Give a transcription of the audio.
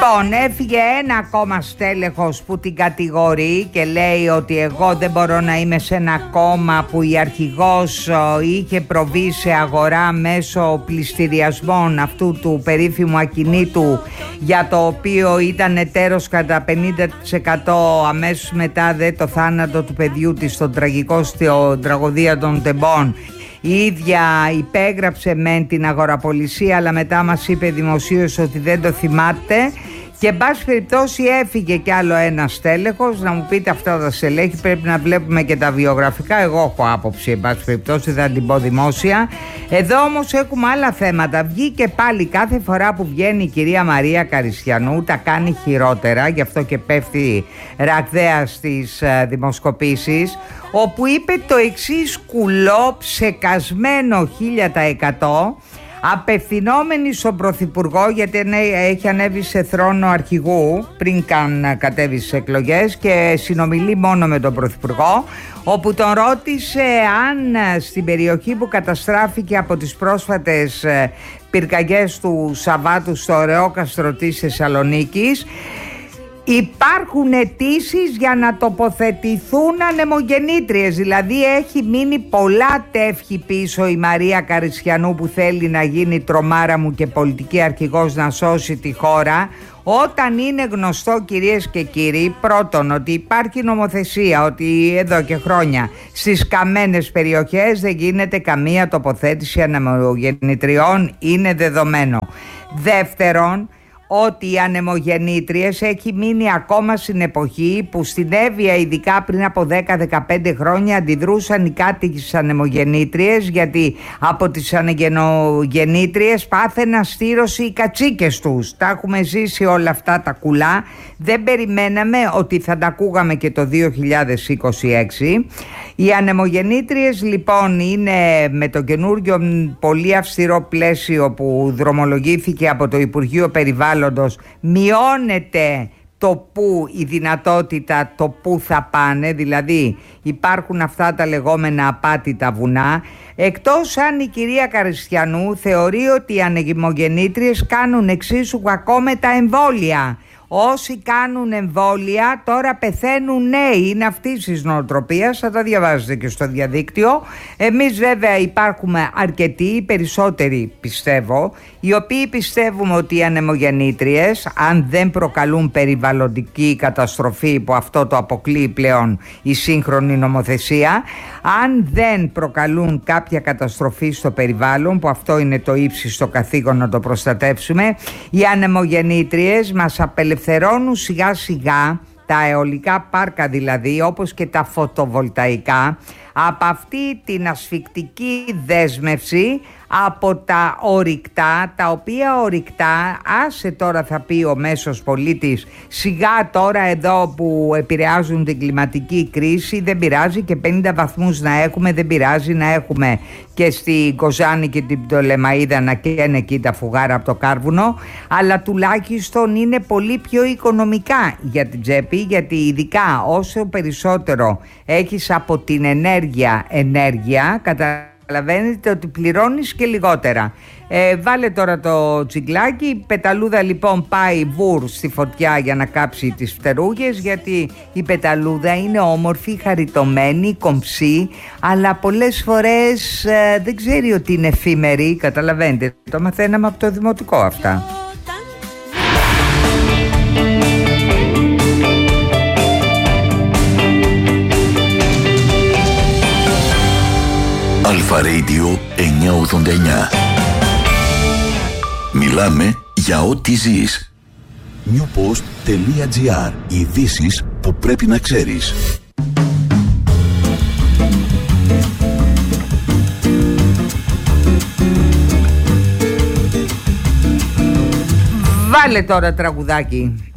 Λοιπόν, έφυγε ένα ακόμα στέλεχος που την κατηγορεί και λέει ότι εγώ δεν μπορώ να είμαι σε ένα κόμμα που η αρχηγός είχε προβεί σε αγορά μέσω πληστηριασμών αυτού του περίφημου ακινήτου, για το οποίο ήταν εταίρος κατά 50% αμέσως μετά το θάνατο του παιδιού της στον τραγωδία των Τεμπών. Η ίδια υπέγραψε μεν την αγοραπολισία, αλλά μετά μας είπε δημοσίως ότι δεν το θυμάται. Και εν πάση περιπτώσει έφυγε κι άλλο ένα στέλεχος. Να μου πείτε, αυτά τα στελέχη πρέπει να βλέπουμε και τα βιογραφικά. Εγώ έχω άποψη, εν πάση περιπτώσει, θα την πω δημόσια. Εδώ όμως έχουμε άλλα θέματα. Βγήκε πάλι, κάθε φορά που βγαίνει η κυρία Μαρία Καριστιανού τα κάνει χειρότερα, γι' αυτό και πέφτει ραγδαία στις δημοσκοπήσεις, όπου είπε το εξής κουλό, ψεκασμένο 1000%, απευθυνόμενη στον Πρωθυπουργό, γιατί έχει ανέβει σε θρόνο αρχηγού πριν καν κατέβει στις εκλογές και συνομιλεί μόνο με τον Πρωθυπουργό, όπου τον ρώτησε αν στην περιοχή που καταστράφηκε από τις πρόσφατες πυρκαγιές του Σαββάτου στο Ρεόκαστρο της Θεσσαλονίκης υπάρχουν αιτήσεις για να τοποθετηθούν ανεμογεννήτριες. Δηλαδή έχει μείνει πολλά τεύχη πίσω η Μαρία Καριστιανού, που θέλει να γίνει τρομάρα μου και πολιτική αρχηγός, να σώσει τη χώρα, όταν είναι γνωστό, κυρίες και κύριοι, πρώτον ότι υπάρχει νομοθεσία, ότι εδώ και χρόνια στις καμένες περιοχές δεν γίνεται καμία τοποθέτηση ανεμογεννητριών, είναι δεδομένο. Δεύτερον, ότι οι ανεμογεννήτριες έχει μείνει ακόμα στην εποχή που στην Εύβοια, ειδικά πριν από 10-15 χρόνια, αντιδρούσαν οι κάτοικοι στις ανεμογεννήτριες, γιατί από τις ανεμογεννήτριες πάθαιναν στήρωση οι κατσίκες τους. Τα έχουμε ζήσει όλα αυτά τα κουλά. Δεν περιμέναμε ότι θα τα ακούγαμε και το 2026. Οι ανεμογεννήτριες λοιπόν είναι, με το καινούργιο πολύ αυστηρό πλαίσιο που δρομολογήθηκε από το Υπουργείο Περιβάλλοντος, μειώνεται το που, η δυνατότητα το που θα πάνε, δηλαδή υπάρχουν αυτά τα λεγόμενα απάτητα βουνά, εκτός αν η κυρία Καριστιανού θεωρεί ότι οι ανεμογεννήτριες κάνουν εξίσου κακό με τα εμβόλια. Όσοι κάνουν εμβόλια τώρα πεθαίνουν νέοι, είναι αυτής της νοοτροπίας, θα τα διαβάζετε και στο διαδίκτυο. Εμείς βέβαια υπάρχουμε αρκετοί, περισσότεροι πιστεύω, οι οποίοι πιστεύουμε ότι οι ανεμογεννήτριες, αν δεν προκαλούν περιβαλλοντική καταστροφή, που αυτό το αποκλείει πλέον η σύγχρονη νομοθεσία, αν δεν προκαλούν κάποια καταστροφή στο περιβάλλον, που αυτό είναι το ύψιστο καθήκον να το προστατεύσουμε, οι ανεμογεννήτριες μας απελευθερώνουν σιγά σιγά, τα αιωλικά πάρκα δηλαδή, όπως και τα φωτοβολταϊκά, από αυτή την ασφικτική δέσμευση από τα ορυκτά, τα οποία ορυκτά, άσε τώρα θα πει ο μέσος πολίτης, σιγά τώρα εδώ που επηρεάζουν την κλιματική κρίση, δεν πειράζει και 50 βαθμούς να έχουμε, δεν πειράζει να έχουμε και στη Κοζάνη και την Πτολεμαΐδα να καίνε εκεί τα φουγάρα από το κάρβουνο, αλλά τουλάχιστον είναι πολύ πιο οικονομικά για την τσέπη, γιατί ειδικά όσο περισσότερο έχεις από την ενέργεια, καταλαβαίνετε ότι πληρώνεις και λιγότερα. Βάλε τώρα το τσιγκλάκι. Η πεταλούδα λοιπόν πάει βουρ στη φωτιά για να κάψει τις φτερούγες, γιατί η πεταλούδα είναι όμορφη, χαριτωμένη, κομψή, αλλά πολλές φορές δεν ξέρει ότι είναι εφήμερη, καταλαβαίνετε. Το μαθαίναμε από το δημοτικό αυτά. Αλφα Radio 989. Μιλάμε για ό,τι ζεις. newpost.gr. Ειδήσεις που πρέπει να ξέρεις. Βάλε τώρα τραγουδάκι.